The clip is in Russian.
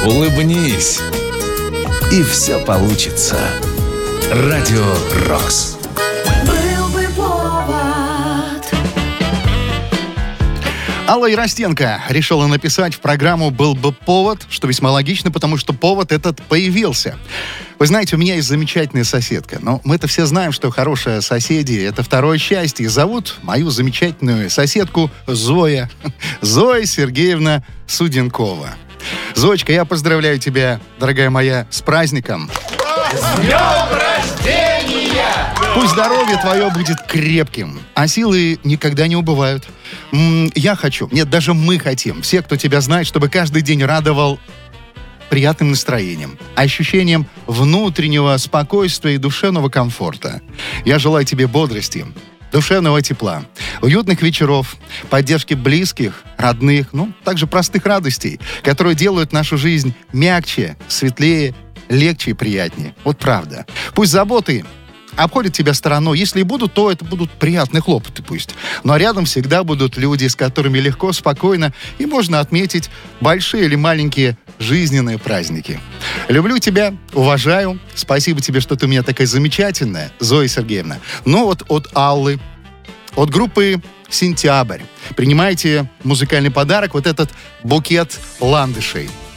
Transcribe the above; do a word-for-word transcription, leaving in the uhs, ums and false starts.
улыбнись, и все получится. Радио «Рокс». Был бы повод. Алла Иростенко решила написать в программу «Был бы повод», что весьма логично, потому что повод этот появился. Вы знаете, у меня есть замечательная соседка, но мы-то все знаем, что хорошие соседи — это второе счастье. И зовут мою замечательную соседку Зоя. Зоя Сергеевна Суденкова. Зоечка, я поздравляю тебя, дорогая моя, с праздником. С днем рождения! Пусть здоровье твое будет крепким, а силы никогда не убывают. М, Я хочу, нет, даже мы хотим, все, кто тебя знает, чтобы каждый день радовал приятным настроением, ощущением внутреннего спокойствия и душевного комфорта. Я желаю тебе бодрости, душевного тепла, уютных вечеров, поддержки близких, родных, ну, также простых радостей, которые делают нашу жизнь мягче, светлее, легче и приятнее. Вот правда. Пусть заботы обходят тебя стороной. Если и будут, то это будут приятные хлопоты пусть. Но рядом всегда будут люди, с которыми легко, спокойно и можно отметить большие или маленькие жизненные праздники. Люблю тебя, уважаю. Спасибо тебе, что ты у меня такая замечательная, Зоя Сергеевна. Ну вот от Аллы, от группы «Сентябрь» принимайте музыкальный подарок, вот этот букет ландышей.